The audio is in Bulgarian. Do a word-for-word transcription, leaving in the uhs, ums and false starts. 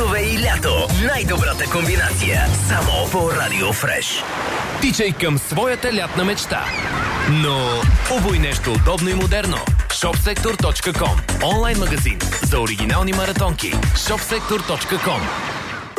Трендове и лято. Най-добрата комбинация. Само по Радио Фреш. Тичай към своята лятна мечта. Но обуй нещо удобно и модерно. shopsektor точка com. Онлайн магазин за оригинални маратонки. shopsektor точка com.